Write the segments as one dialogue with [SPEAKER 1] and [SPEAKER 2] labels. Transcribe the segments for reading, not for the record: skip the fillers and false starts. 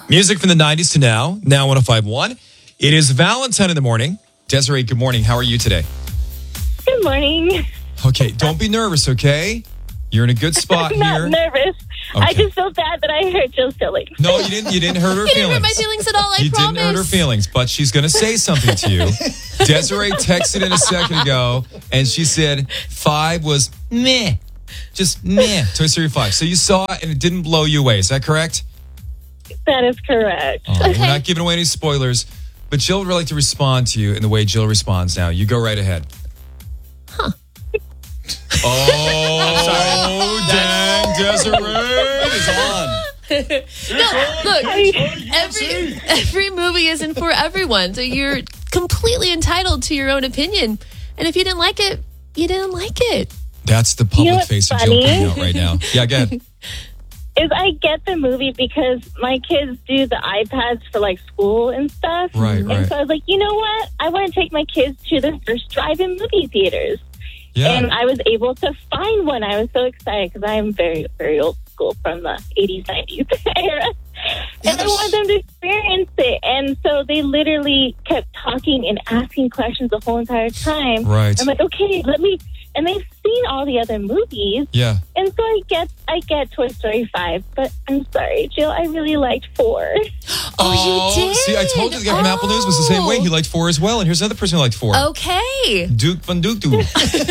[SPEAKER 1] Music from the 90s to now 105.1. It is Valentine in the morning. Desiree, good morning. How are you today?
[SPEAKER 2] Good morning.
[SPEAKER 1] Okay, don't be nervous, okay? You're in a good spot
[SPEAKER 2] I'm not
[SPEAKER 1] here.
[SPEAKER 2] nervous.
[SPEAKER 1] Okay.
[SPEAKER 2] I just feel bad that I hurt Jill's feelings.
[SPEAKER 1] No, you didn't hurt her
[SPEAKER 3] You
[SPEAKER 1] feelings.
[SPEAKER 3] didn't hurt my feelings at all, I
[SPEAKER 1] You
[SPEAKER 3] promise.
[SPEAKER 1] didn't hurt her feelings, but she's going to say something to you. Desiree texted in a second ago, and she said 5 was meh. Just meh. Toy Story 5. So you saw it, and it didn't blow you away. Is that correct?
[SPEAKER 2] That is correct.
[SPEAKER 1] All right,
[SPEAKER 3] Okay.
[SPEAKER 1] We're not giving away any spoilers, but Jill would like to respond to you in the way Jill responds now. You go right ahead.
[SPEAKER 3] Huh.
[SPEAKER 1] Oh, dang, Desiree is on.
[SPEAKER 3] Look, every movie isn't for everyone, so you're completely entitled to your own opinion. And if you didn't like it, you didn't like it.
[SPEAKER 1] That's the public
[SPEAKER 2] You know what's
[SPEAKER 1] face of Jill
[SPEAKER 2] funny?
[SPEAKER 1] coming out right now. Yeah, go ahead.
[SPEAKER 2] Is I get the movie because my kids do the iPads for like school and stuff.
[SPEAKER 1] Right,
[SPEAKER 2] And
[SPEAKER 1] right.
[SPEAKER 2] so I was like, you know what? I want to take my kids to the first drive-in movie theaters. And
[SPEAKER 1] Yeah.
[SPEAKER 2] I was able to find one. I was so excited because I'm very, very old school from the 80s, 90s era. And I wanted them to experience it. And so they literally kept talking and asking questions the whole entire time.
[SPEAKER 1] Right.
[SPEAKER 2] I'm like, okay, let me. And they've seen all the other movies.
[SPEAKER 1] Yeah.
[SPEAKER 2] And so I get Toy Story 5, but I'm sorry, Jill, I really liked 4.
[SPEAKER 3] Oh, you did?
[SPEAKER 1] See, I told you the guy from Apple News was the same way. He liked 4 as well. And here's another person who liked 4.
[SPEAKER 3] Okay.
[SPEAKER 1] Duke Van Duke.
[SPEAKER 3] Duke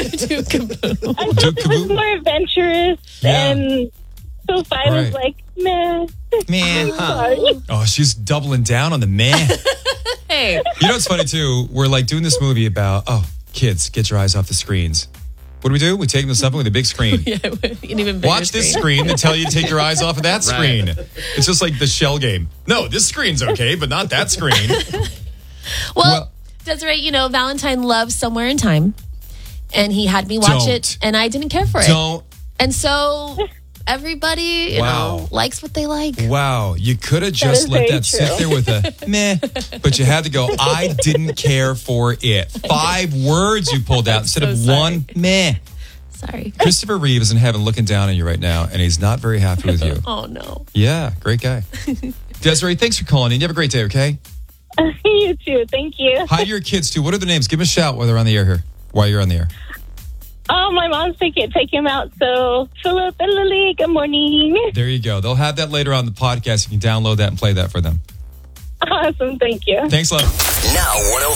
[SPEAKER 2] I
[SPEAKER 1] Duke
[SPEAKER 2] thought it was
[SPEAKER 1] Kaboom.
[SPEAKER 2] more adventurous,
[SPEAKER 1] Yeah.
[SPEAKER 2] and so 5
[SPEAKER 1] Right.
[SPEAKER 2] was like, meh.
[SPEAKER 1] Man.
[SPEAKER 2] Sorry.
[SPEAKER 1] Oh, she's doubling down on the man.
[SPEAKER 3] Hey.
[SPEAKER 1] You know what's funny, too? We're like doing this movie about, kids, get your eyes off the screens. What do? We take them to something with a big screen.
[SPEAKER 3] Yeah, an even bigger
[SPEAKER 1] Watch this screen and tell you to take your eyes off of that screen. It's just like the shell game. No, this screen's okay, but not that screen.
[SPEAKER 3] Well, Desiree, Valentine loves Somewhere in Time. And he had me watch
[SPEAKER 1] Don't.
[SPEAKER 3] it, and I didn't care for it.
[SPEAKER 1] Don't.
[SPEAKER 3] And so everybody,
[SPEAKER 1] Wow.
[SPEAKER 3] likes what they like.
[SPEAKER 1] Wow, you could have just
[SPEAKER 2] is
[SPEAKER 1] let
[SPEAKER 2] very
[SPEAKER 1] that sit
[SPEAKER 2] true.
[SPEAKER 1] there with a meh, but you had to go, I didn't care for it. 5 words you pulled out instead
[SPEAKER 3] so
[SPEAKER 1] of
[SPEAKER 3] sorry.
[SPEAKER 1] 1 meh.
[SPEAKER 3] Sorry.
[SPEAKER 1] Christopher Reeve is in heaven looking down on you right now, and he's not very happy with you.
[SPEAKER 3] Oh, no.
[SPEAKER 1] Yeah, great guy. Desiree, thanks for calling in. You have a great day, okay?
[SPEAKER 2] You too. Thank you.
[SPEAKER 1] Hi to your kids, too. What are their names? Give them a shout while they're on the air here. While you're on the air.
[SPEAKER 2] Oh, my mom's taking take him out. So, Philip and Lily, good morning.
[SPEAKER 1] There you go. They'll have that later on the podcast. You can download that and play that for them.
[SPEAKER 2] Awesome. Thank you.
[SPEAKER 1] Thanks a lot.
[SPEAKER 4] Now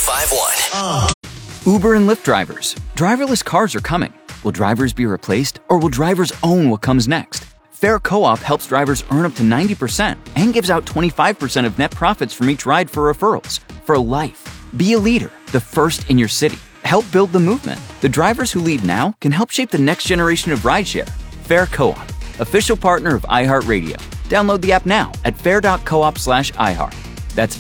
[SPEAKER 4] 105.1.
[SPEAKER 5] Uber and Lyft drivers. Driverless cars are coming. Will drivers be replaced, or will drivers own what comes next? Fair Co-op helps drivers earn up to 90% and gives out 25% of net profits from each ride for referrals. For life. Be a leader, the first in your city. Help build the movement. The drivers who lead now can help shape the next generation of rideshare. Fair Co-op, official partner of iHeartRadio. Download the app now at fair.coop/iHeart. That's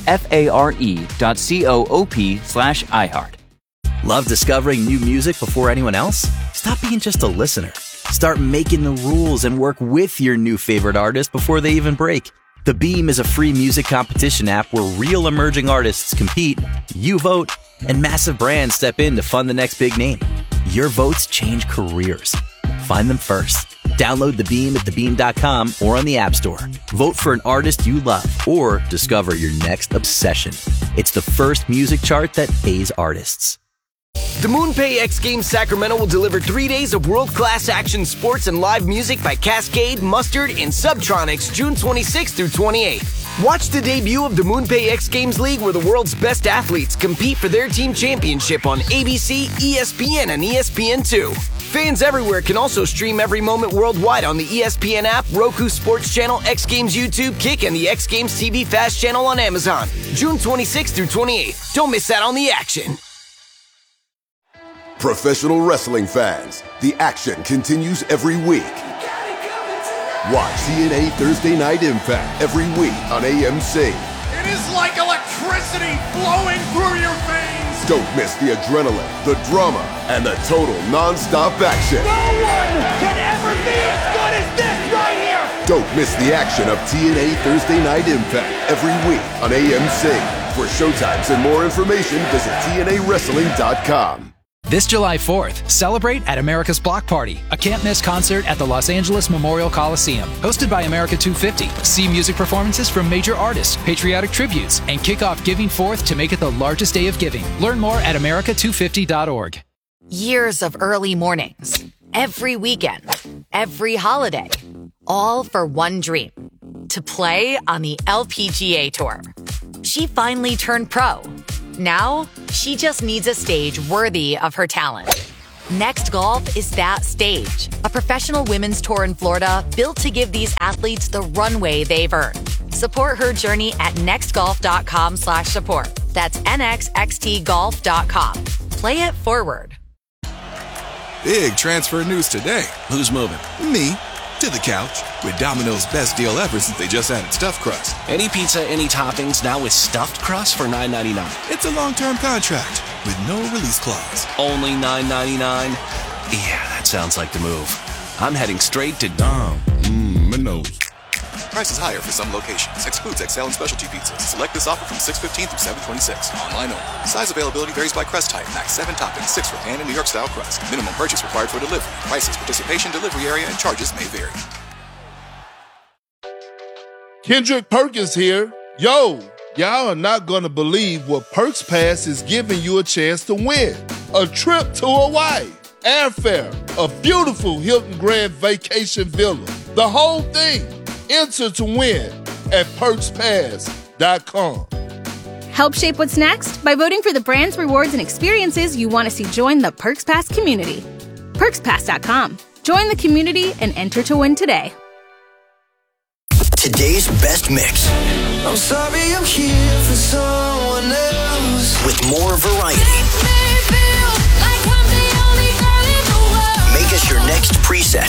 [SPEAKER 5] FARE.coop/iHeart.
[SPEAKER 4] Love discovering new music before anyone else? Stop being just a listener. Start making the rules and work with your new favorite artist before they even break. The Beam is a free music competition app where real emerging artists compete, you vote, and massive brands step in to fund the next big name. Your votes change careers. Find them first. Download The Beam at thebeam.com or on the App Store. Vote for an artist you love or discover your next obsession. It's the first music chart that pays artists.
[SPEAKER 6] The MoonPay X Games Sacramento will deliver 3 days of world-class action sports and live music by Cascade, Mustard, and Subtronics June 26th through 28th. Watch the debut of the MoonPay X Games League where the world's best athletes compete for their team championship on ABC, ESPN, and ESPN2. Fans everywhere can also stream every moment worldwide on the ESPN app, Roku Sports Channel, X Games YouTube, Kick, and the X Games TV Fast channel on Amazon. June 26th through 28th. Don't miss out on the action.
[SPEAKER 7] Professional wrestling fans, the action continues every week. Watch TNA Thursday Night Impact every week on AMC.
[SPEAKER 8] It is like electricity flowing through your veins.
[SPEAKER 7] Don't miss the adrenaline, the drama, and the total non-stop action.
[SPEAKER 8] No one can ever be as good as this right here.
[SPEAKER 7] Don't miss the action of TNA Thursday Night Impact every week on AMC. For showtimes and more information, visit TNAWrestling.com.
[SPEAKER 9] This July 4th, celebrate at America's Block Party, a can't-miss concert at the Los Angeles Memorial Coliseum. Hosted by America 250. See music performances from major artists, patriotic tributes, and kick off Giving Forth to make it the largest day of giving. Learn more at america250.org.
[SPEAKER 10] Years of early mornings, every weekend, every holiday, all for one dream, to play on the LPGA Tour. She finally turned pro. Now, she just needs a stage worthy of her talent. Next Golf is that stage, a professional women's tour in Florida built to give these athletes the runway they've earned. Support her journey at nextgolf.com/support. That's nxxtgolf.com. Play it forward.
[SPEAKER 11] Big transfer news today. Who's moving? Me. To the couch. With Domino's best deal ever since they just added stuffed crust.
[SPEAKER 12] Any pizza, any toppings, now with stuffed crust for $9.99.
[SPEAKER 11] It's a long-term contract with no release clause.
[SPEAKER 12] Only $9.99? Yeah, that sounds like the move. I'm heading straight to
[SPEAKER 11] Domino's. Prices higher for some locations. Excludes XL and specialty pizzas. Select this offer from 6/15 through 7/26. Online only. Size availability varies by crust type. Max 7 toppings, 6 for pan and New York style crust. Minimum purchase required for delivery. Prices, participation, delivery area, and charges may vary.
[SPEAKER 13] Kendrick Perkins here. Yo, y'all are not gonna believe what Perks Pass is giving you a chance to win. A trip to Hawaii, airfare, a beautiful Hilton Grand Vacation Villa. The whole thing. Enter to win at PerksPass.com.
[SPEAKER 14] Help shape what's next by voting for the brands, rewards, and experiences you want to see join the Perks Pass community. PerksPass.com. Join the community and enter to win today.
[SPEAKER 15] Today's best mix.
[SPEAKER 16] I'm sorry I'm here for someone else.
[SPEAKER 15] With more variety. Make us your next preset.